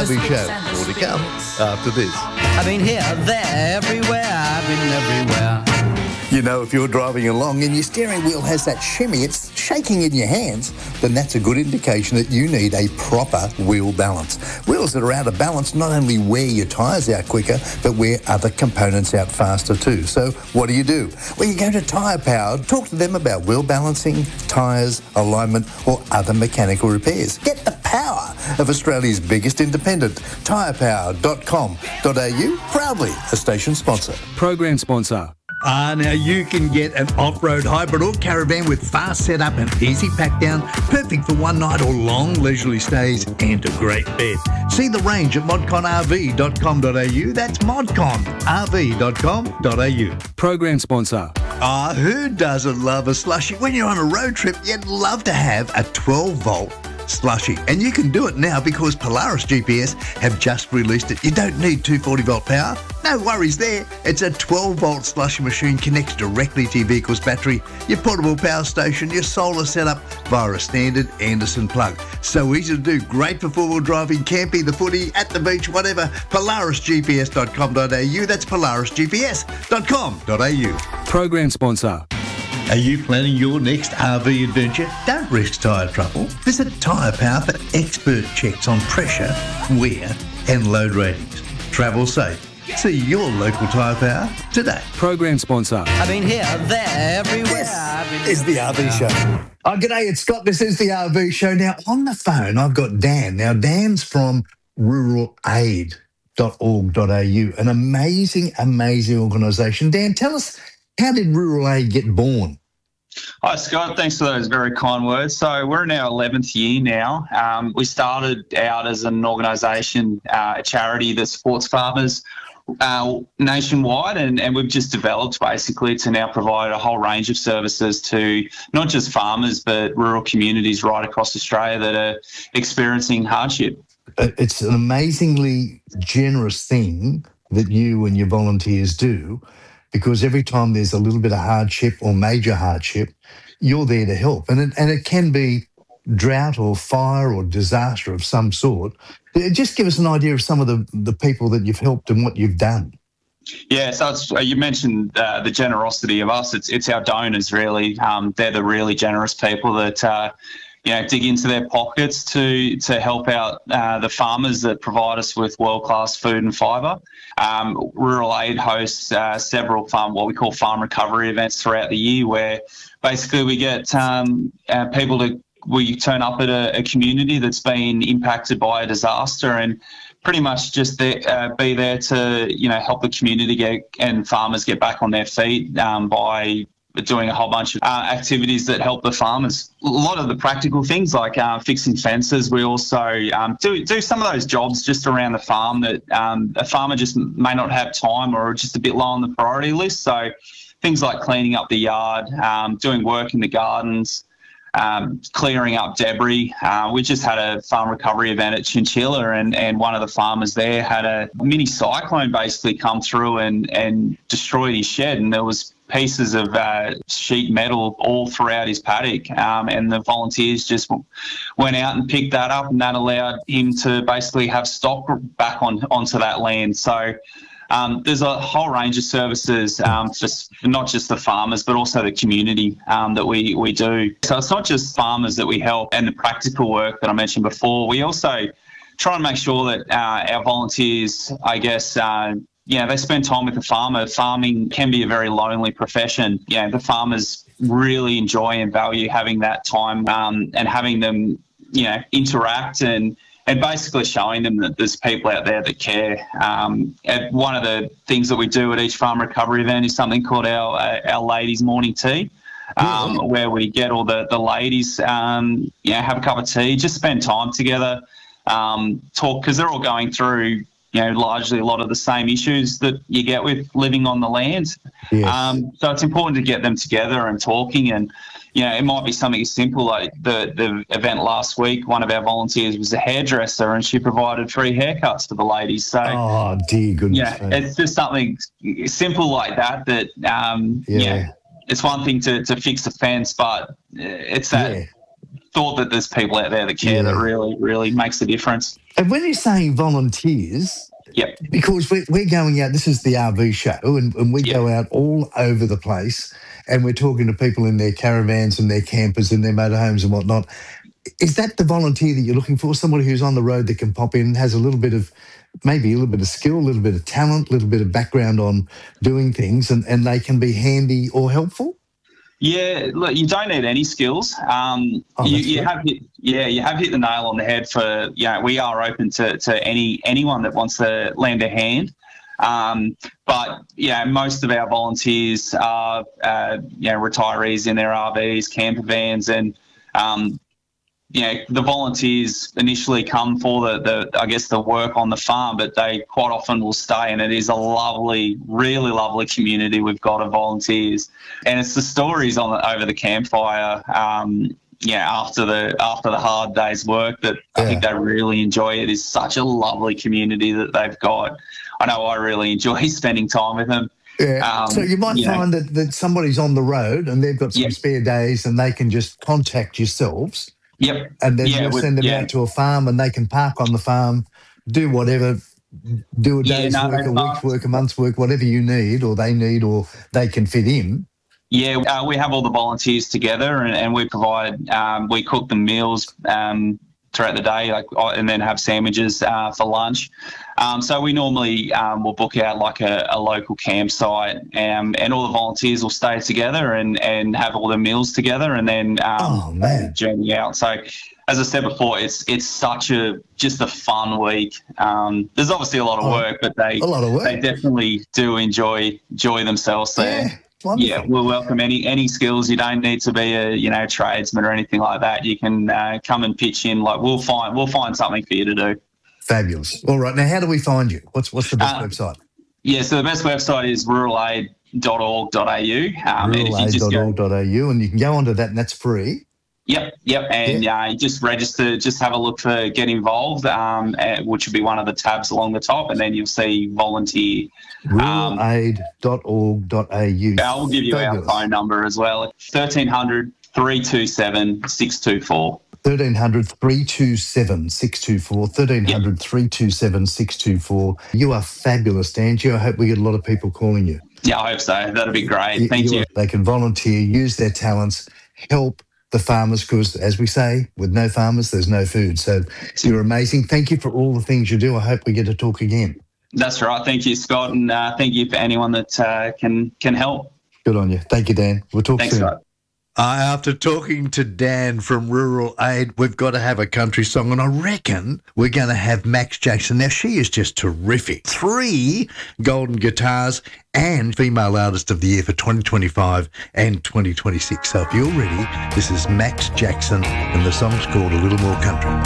RV Show. More to come after this. I've been here, there, everywhere. I've been everywhere. You know, if you're driving along and your steering wheel has that shimmy, it's shaking in your hands, then that's a good indication that you need a proper wheel balance. Wheels that are out of balance not only wear your tyres out quicker, but wear other components out faster too. So what do? Well, you go to Tyre Power, talk to them about wheel balancing, tyres, alignment, or other mechanical repairs. Get the power of Australia's biggest independent, tyrepower.com.au, proudly a station sponsor. Program sponsor. Now you can get an off-road hybrid or caravan with fast setup and easy pack down, perfect for one night or long leisurely stays, and a great bed. See the range at modconrv.com.au. That's modconrv.com.au. Program sponsor. Who doesn't love a slushie? When you're on a road trip, you'd love to have a 12-volt slushy, and you can do it now because Polaris GPS have just released it. You don't need 240-volt power. No worries there. It's a 12-volt slushy machine, connects directly to your vehicle's battery, your portable power station, your solar setup via a standard Anderson plug. So easy to do. Great for four-wheel driving, camping, the footy, at the beach, whatever. PolarisGPS.com.au. That's PolarisGPS.com.au. Program sponsor. Are you planning your next RV adventure? Don't risk tyre trouble. Visit Tyre Power for expert checks on pressure, wear and load ratings. Travel safe. See your local Tyre Power today. Program sponsor. I've been here, there, everywhere. This is the RV Show. Oh, g'day, it's Scott. This is the RV Show. Now, on the phone, I've got Dan. Now, Dan's from ruralaid.org.au, an amazing organisation. Dan, tell us, how did Rural Aid get born? Hi, Scott. Thanks for those very kind words. So we're in our 11th year now. We started out as an organisation, a charity that supports farmers nationwide, and we've just developed basically to now provide a whole range of services to not just farmers but rural communities right across Australia that are experiencing hardship. It's an amazingly generous thing that you and your volunteers do, because every time there's a little bit of hardship or major hardship, you're there to help. And it can be drought or fire or disaster of some sort. Just give us an idea of some of the people that you've helped and what you've done. Yeah, so you mentioned the generosity of us. It's our donors, really. They're the really generous people that dig into their pockets to help out the farmers that provide us with world-class food and fibre. Rural Aid hosts several what we call farm recovery events throughout the year, where basically we get people we turn up at a community that's been impacted by a disaster and pretty much just be there to help the community and farmers get back on their feet by doing a whole bunch of activities that help the farmers. A lot of the practical things like fixing fences. We also do some of those jobs just around the farm that a farmer just may not have time or just a bit low on the priority list. So things like cleaning up the yard, doing work in the gardens, clearing up debris. We just had a farm recovery event at Chinchilla, and one of the farmers there had a mini cyclone basically come through and destroyed his shed, and there was pieces of sheet metal all throughout his paddock, and the volunteers just went out and picked that up, and that allowed him to basically have stock back onto that land. So there's a whole range of services, just not just the farmers, but also the community that we do. So it's not just farmers that we help and the practical work that I mentioned before. We also try and make sure that our volunteers, I guess, they spend time with the farmer. Farming can be a very lonely profession. The farmers really enjoy and value having that time and having them, interact and basically showing them that there's people out there that care. And one of the things that we do at each farm recovery event is something called our ladies' morning tea, where we get all the ladies, have a cup of tea, just spend time together, talk, because they're all going through, largely a lot of the same issues that you get with living on the land. Yes. So it's important to get them together and talking, and it might be something as simple like the event last week. One of our volunteers was a hairdresser, and she provided free haircuts for the ladies. So, oh dear goodness, it's just something simple like that. It's one thing to fix a fence, but it's that thought that there's people out there that care that really makes a difference. And when you're saying volunteers, Yep. because we're going out, this is the RV show, and we go out all over the place, and we're talking to people in their caravans and their campers and their motorhomes and whatnot. Is that the volunteer that you're looking for? Somebody who's on the road that can pop in, has maybe a little bit of skill, a little bit of talent, a little bit of background on doing things, and they can be handy or helpful? Yeah, look, you don't need any skills. You have hit the nail on the head for, we are open to anyone that wants to lend a hand. But most of our volunteers are, retirees in their RVs, camper vans, and, the volunteers initially come for the work on the farm, but they quite often will stay, and it is a lovely, really lovely community we've got of volunteers. And it's the stories over the campfire, after the hard day's work that I think they really enjoy. It is such a lovely community that they've got. I know I really enjoy spending time with them. Yeah. So you might find that somebody's on the road and they've got some spare days and they can just contact yourselves. Yep. And then you'll send them out to a farm and they can park on the farm, do whatever, do a day's work, a week's work, a month's work, whatever you need or they can fit in. Yeah, we have all the volunteers together and we provide, we cook them meals throughout the day, and then have sandwiches for lunch. So we normally will book out like a local campsite, and all the volunteers will stay together and have all the meals together, and then journey out. So as I said before, it's such just a fun week. There's obviously a lot of work, but they definitely do enjoy themselves there. Yeah. Wonderful. Yeah, we'll welcome any skills. You don't need to be a tradesman or anything like that. You can come and pitch in. Like we'll find something for you to do. Fabulous. All right, now how do we find you? What's the best website? Yeah, so the best website is ruralaid.org.au. Ruralaid.org.au, and you can go onto that, and that's free. Yep, and you just register, just have a look for Get Involved, which will be one of the tabs along the top, and then you'll see Volunteer. Ruralaid.org.au. I'll give you our phone number as well, 1300 327 624. 1300 327 624. 1300 327 624. You are fabulous, Dan. I hope we get a lot of people calling you. Yeah, I hope so. That'd be great. Thank you. They can volunteer, use their talents, help the farmers, because, as we say, with no farmers, there's no food. So you're amazing. Thank you for all the things you do. I hope we get to talk again. That's right. Thank you, Scott, and thank you for anyone that can help. Good on you. Thank you, Dan. We'll talk soon. Thanks, Scott. After talking to Dan from Rural Aid, we've got to have a country song, and I reckon we're going to have Max Jackson. Now, she is just terrific. 3 golden guitars and Female Artist of the Year for 2025 and 2026. So if you're ready, this is Max Jackson, and the song's called A Little More Country.